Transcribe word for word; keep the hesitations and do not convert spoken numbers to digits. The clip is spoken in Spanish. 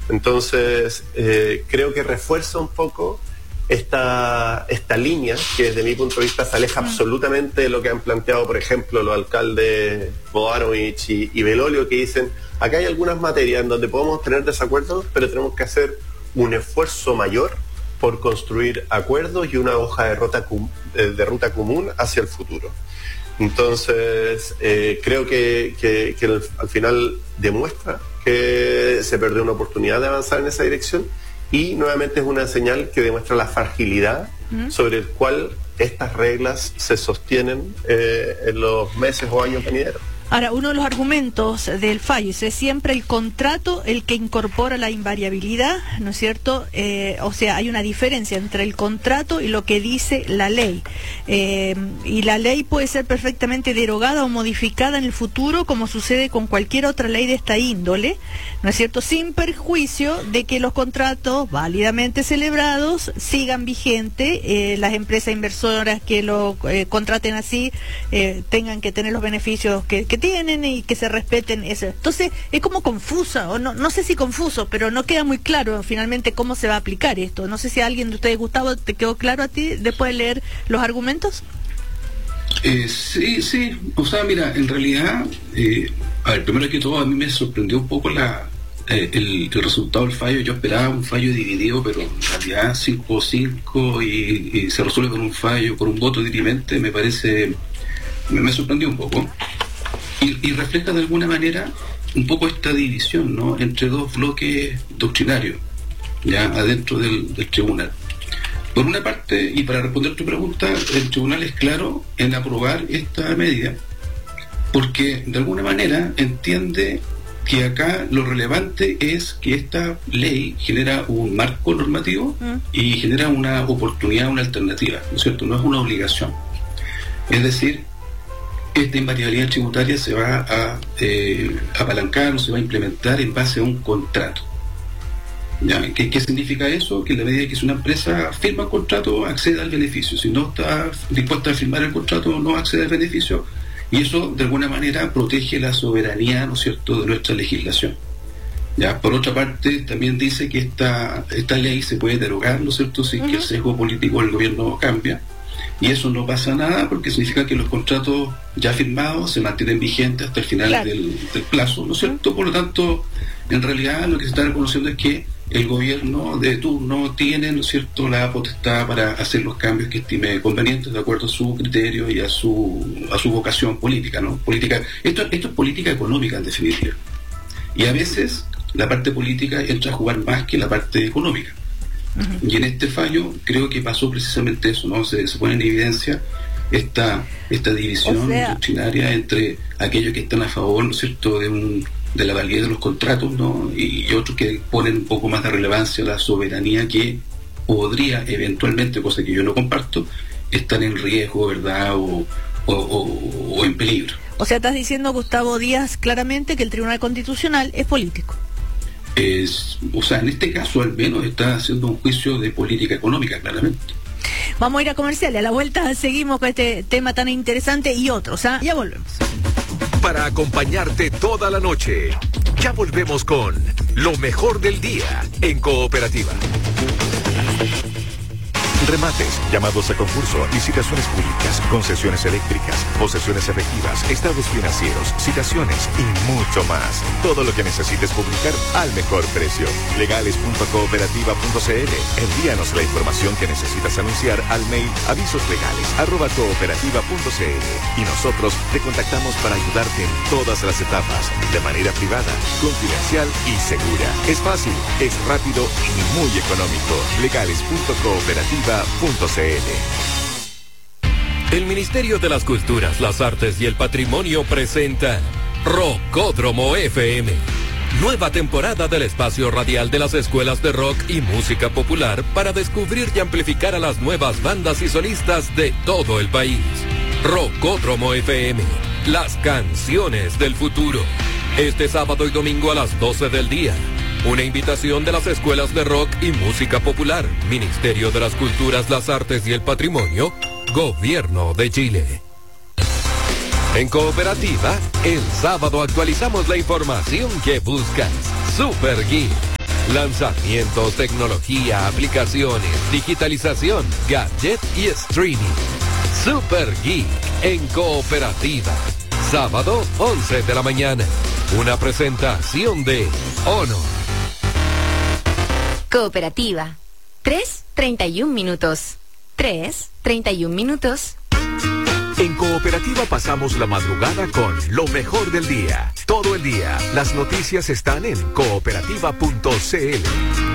Entonces, eh, creo que refuerza un poco esta, esta línea que desde mi punto de vista se aleja mm. absolutamente de lo que han planteado, por ejemplo, los alcaldes Bodanovich y, y Belolio, que dicen, acá hay algunas materias en donde podemos tener desacuerdos, pero tenemos que hacer un esfuerzo mayor por construir acuerdos y una hoja de ruta, de, de ruta común hacia el futuro. Entonces, eh, creo que, que, que el, al final demuestra que se perdió una oportunidad de avanzar en esa dirección y nuevamente es una señal que demuestra la fragilidad ¿Mm? sobre el cual estas reglas se sostienen eh, en los meses o años venideros. Ahora, uno de los argumentos del fallo es siempre el contrato el que incorpora la invariabilidad, ¿no es cierto? Eh, o sea, hay una diferencia entre el contrato y lo que dice la ley. Eh, y la ley puede ser perfectamente derogada o modificada en el futuro, como sucede con cualquier otra ley de esta índole, ¿no es cierto? Sin perjuicio de que los contratos válidamente celebrados sigan vigentes, eh, las empresas inversoras que lo eh, contraten así eh, tengan que tener los beneficios que, que tienen y que se respeten eso. Entonces es como confusa, o no, no sé si confuso, pero no queda muy claro finalmente cómo se va a aplicar esto. No sé si a alguien de ustedes, Gustavo, te quedó claro a ti después de leer los argumentos. Eh, sí, sí, o sea, mira, en realidad, eh, a ver, primero que todo a mí me sorprendió un poco la eh, el, el resultado del fallo. Yo esperaba un fallo dividido, pero en realidad cinco cinco y, y se resuelve con un fallo, con un voto dirimente, me parece, me, me sorprendió un poco. Y, y refleja de alguna manera un poco esta división, ¿no?, entre dos bloques doctrinarios, ya adentro del, del tribunal. Por una parte, y para responder tu pregunta, el tribunal es claro en aprobar esta medida, porque de alguna manera entiende que acá lo relevante es que esta ley genera un marco normativo mm. y genera una oportunidad, una alternativa, ¿no es cierto? No es una obligación. Es decir, esta invariabilidad tributaria se va a eh, apalancar o se va a implementar en base a un contrato. ¿Ya? ¿Qué, ¿Qué significa eso? Que en la medida que si una empresa firma el contrato, accede al beneficio. Si no está dispuesta a firmar el contrato, no accede al beneficio. Y eso, de alguna manera, protege la soberanía, ¿no es cierto?, de nuestra legislación. ¿Ya? Por otra parte, también dice que esta, esta ley se puede derogar, ¿no es cierto?, si uh-huh. que el sesgo político del gobierno cambia. Y eso no pasa nada porque significa que los contratos ya firmados se mantienen vigentes hasta el final claro. del, del plazo, ¿no es cierto? Por lo tanto, en realidad lo que se está reconociendo es que el gobierno de turno tiene, ¿no es cierto?, la potestad para hacer los cambios que estime convenientes de acuerdo a su criterio y a su a su vocación política, ¿no? Política, esto, esto es política económica en definitiva. Y a veces la parte política entra a jugar más que la parte económica. Uh-huh. Y en este fallo creo que pasó precisamente eso, ¿no? Se, se pone en evidencia esta esta división o sea, doctrinaria entre aquellos que están a favor, ¿no es cierto?, de un de la validez de los contratos, ¿no?, y, y otros que ponen un poco más de relevancia a la soberanía que podría eventualmente, cosa que yo no comparto, estar en riesgo, ¿verdad?, o, o, o, o en peligro. O sea, estás diciendo, Gustavo Díaz, claramente que el Tribunal Constitucional es político. Es, o sea, en este caso al menos está haciendo un juicio de política económica, claramente. Vamos a ir a comerciales. A la vuelta seguimos con este tema tan interesante y otros. ¿Ah? Ya volvemos. Para acompañarte toda la noche, ya volvemos con lo mejor del día en Cooperativa. Remates, llamados a concurso, licitaciones públicas, concesiones eléctricas, posesiones efectivas, estados financieros, citaciones y mucho más. Todo lo que necesites publicar al mejor precio. legales punto cooperativa punto c l. Envíanos la información que necesitas anunciar al mail avisoslegales arroba cooperativa punto c l y nosotros te contactamos para ayudarte en todas las etapas, de manera privada, confidencial y segura. Es fácil, es rápido y muy económico. legales punto cooperativa punto c l. El Ministerio de las Culturas, las Artes y el Patrimonio presenta Rockódromo F M. Nueva temporada del espacio radial de las escuelas de rock y música popular para descubrir y amplificar a las nuevas bandas y solistas de todo el país. Rockódromo F M, las canciones del futuro. Este sábado y domingo a las doce del día. Una invitación de las escuelas de rock y música popular, Ministerio de las Culturas, las Artes y el Patrimonio, Gobierno de Chile. En Cooperativa, el sábado actualizamos la información que buscas. Super Geek. Lanzamientos, tecnología, aplicaciones, digitalización, gadget y streaming. Super Geek en Cooperativa. Sábado, once de la mañana. Una presentación de Honor. Cooperativa. tres, treinta y un minutos. tres, treinta y un minutos. En Cooperativa pasamos la madrugada con lo mejor del día. Todo el día, las noticias están en cooperativa punto c l.